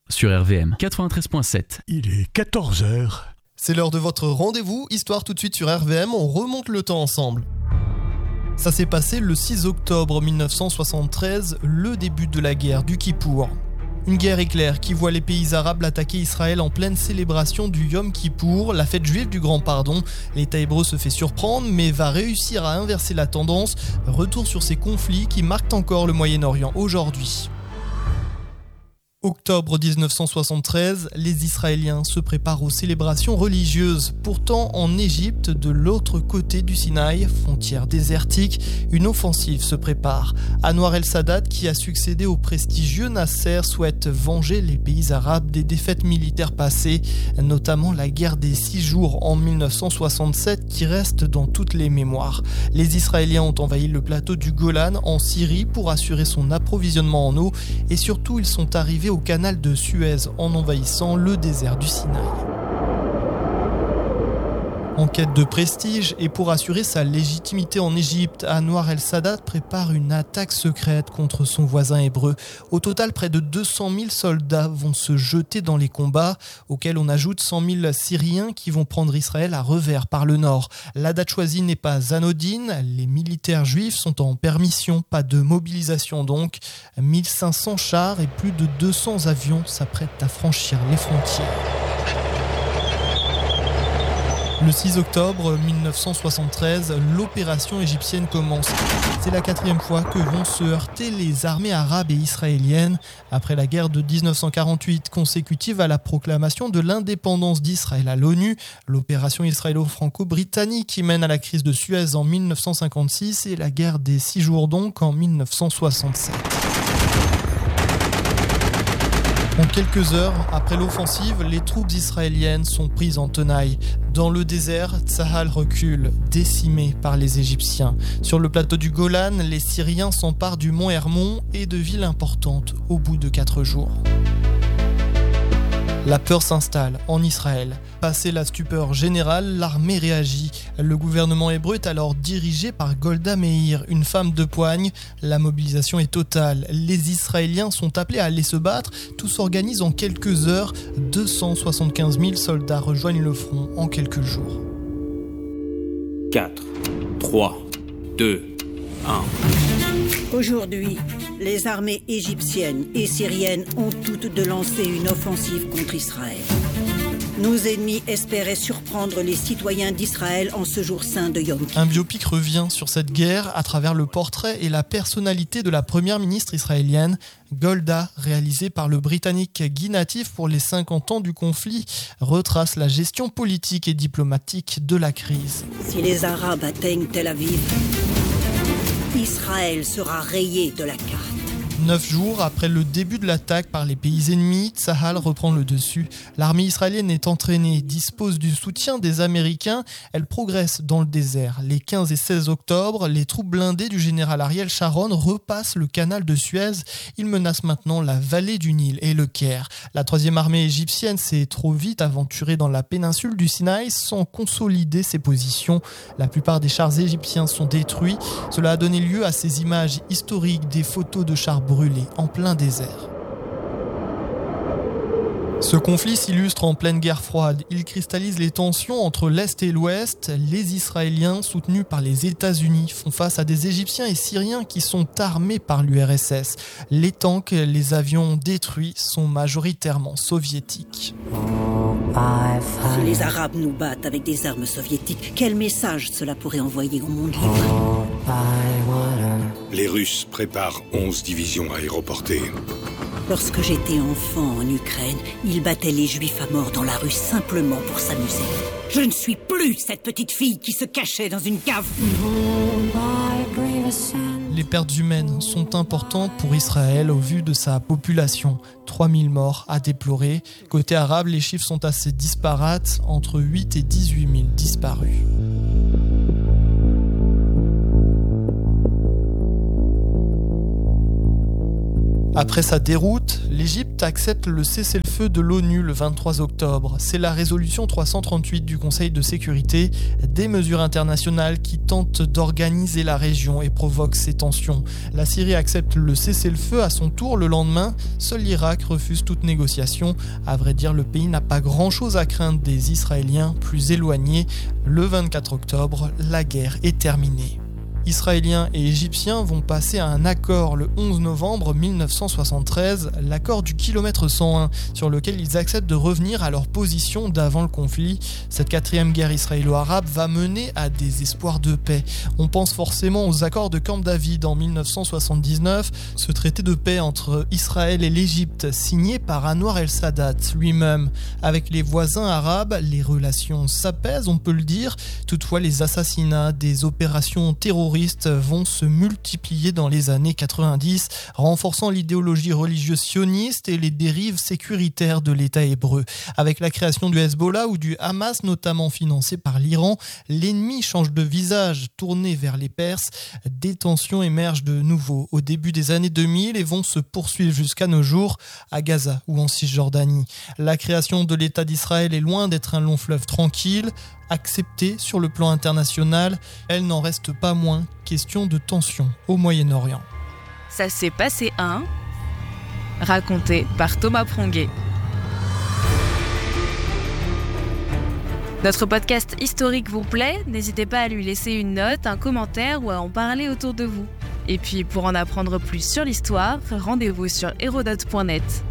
sur RVM 93.7. Il est 14h. C'est l'heure de votre rendez-vous, Histoire tout de suite sur RVM, on remonte le temps ensemble. Ça s'est passé le 6 octobre 1973, le début de la guerre du Kippour. Une guerre éclair qui voit les pays arabes attaquer Israël en pleine célébration du Yom Kippour, la fête juive du Grand Pardon. L'État hébreu se fait surprendre mais va réussir à inverser la tendance. Retour sur ces conflits qui marquent encore le Moyen-Orient aujourd'hui. Octobre 1973, les Israéliens se préparent aux célébrations religieuses. Pourtant, en Égypte, de l'autre côté du Sinaï, frontière désertique, une offensive se prépare. Anwar el-Sadat, qui a succédé au prestigieux Nasser, souhaite venger les pays arabes des défaites militaires passées, notamment la guerre des 6 jours en 1967 qui reste dans toutes les mémoires. Les Israéliens ont envahi le plateau du Golan en Syrie pour assurer son approvisionnement en eau et surtout ils sont arrivés au canal de Suez en envahissant le désert du Sinaï. En quête de prestige et pour assurer sa légitimité en Égypte, Anwar el-Sadat prépare une attaque secrète contre son voisin hébreu. Au total, près de 200 000 soldats vont se jeter dans les combats, auxquels on ajoute 100 000 Syriens qui vont prendre Israël à revers par le nord. La date choisie n'est pas anodine, les militaires juifs sont en permission, pas de mobilisation donc. 1500 chars et plus de 200 avions s'apprêtent à franchir les frontières. Le 6 octobre 1973, l'opération égyptienne commence. C'est la 4e fois que vont se heurter les armées arabes et israéliennes après la guerre de 1948, consécutive à la proclamation de l'indépendance d'Israël à l'ONU, l'opération israélo-franco-britannique qui mène à la crise de Suez en 1956 et la guerre des 6 jours donc en 1967. En quelques heures, après l'offensive, les troupes israéliennes sont prises en tenaille. Dans le désert, Tsahal recule, décimé par les Égyptiens. Sur le plateau du Golan, les Syriens s'emparent du mont Hermon et de villes importantes au bout de 4 jours. La peur s'installe en Israël. Passé la stupeur générale, l'armée réagit. Le gouvernement hébreu est alors dirigé par Golda Meir, une femme de poigne. La mobilisation est totale. Les Israéliens sont appelés à aller se battre. Tout s'organise en quelques heures. 275 000 soldats rejoignent le front en quelques jours. 4, 3, 2, 1... Aujourd'hui, les armées égyptiennes et syriennes ont toutes de lancer une offensive contre Israël. Nos ennemis espéraient surprendre les citoyens d'Israël en ce jour saint de Yom Kippour. Un biopic revient sur cette guerre à travers le portrait et la personnalité de la première ministre israélienne, Golda, réalisé par le Britannique Guy Natif pour les 50 ans du conflit, retrace la gestion politique et diplomatique de la crise. Si les Arabes atteignent Tel Aviv, Israël sera rayé de la carte. 9 jours après le début de l'attaque par les pays ennemis, Tsahal reprend le dessus. L'armée israélienne est entraînée, dispose du soutien des Américains. Elle progresse dans le désert. Les 15 et 16 octobre, les troupes blindées du général Ariel Sharon repassent le canal de Suez. Ils menacent maintenant la vallée du Nil et le Caire. La 3e armée égyptienne s'est trop vite aventurée dans la péninsule du Sinaï sans consolider ses positions. La plupart des chars égyptiens sont détruits. Cela a donné lieu à ces images historiques des photos de chars brûlés en plein désert. Ce conflit s'illustre en pleine guerre froide. Il cristallise les tensions entre l'Est et l'Ouest. Les Israéliens, soutenus par les États-Unis, font face à des Égyptiens et Syriens qui sont armés par l'URSS. Les tanks, les avions détruits sont majoritairement soviétiques. Si les Arabes nous battent avec des armes soviétiques, quel message cela pourrait envoyer au monde libre ? Les Russes préparent 11 divisions aéroportées. Lorsque j'étais enfant en Ukraine, ils battaient les Juifs à mort dans la rue simplement pour s'amuser. Je ne suis plus cette petite fille qui se cachait dans une cave. Les pertes humaines sont importantes pour Israël au vu de sa population. 3000 morts à déplorer. Côté arabe, les chiffres sont assez disparates, entre 8 et 18 000 disparus. Après sa déroute, l'Égypte accepte le cessez-le-feu de l'ONU le 23 octobre. C'est la résolution 338 du Conseil de sécurité, des mesures internationales qui tentent d'organiser la région et provoquent ces tensions. La Syrie accepte le cessez-le-feu à son tour le lendemain. Seul l'Irak refuse toute négociation. À vrai dire, le pays n'a pas grand-chose à craindre des Israéliens plus éloignés. Le 24 octobre, la guerre est terminée. Israéliens et Égyptiens vont passer à un accord le 11 novembre 1973, l'accord du kilomètre 101, sur lequel ils acceptent de revenir à leur position d'avant le conflit. Cette quatrième guerre israélo-arabe va mener à des espoirs de paix. On pense forcément aux accords de Camp David en 1979, ce traité de paix entre Israël et l'Égypte, signé par Anwar el-Sadat lui-même. Avec les voisins arabes, les relations s'apaisent, on peut le dire. Toutefois, les assassinats, des opérations terroristes vont se multiplier dans les années 90, renforçant l'idéologie religieuse sioniste et les dérives sécuritaires de l'État hébreu. Avec la création du Hezbollah ou du Hamas, notamment financé par l'Iran, l'ennemi change de visage, tourné vers les Perses. Des tensions émergent de nouveau au début des années 2000 et vont se poursuivre jusqu'à nos jours à Gaza ou en Cisjordanie. La création de l'État d'Israël est loin d'être un long fleuve tranquille. Acceptée sur le plan international, elle n'en reste pas moins question de tension au Moyen-Orient. Ça s'est passé raconté par Thomas Pronguet. Notre podcast historique vous plaît ? N'hésitez pas à lui laisser une note, un commentaire ou à en parler autour de vous. Et puis pour en apprendre plus sur l'histoire, rendez-vous sur Hérodote.net.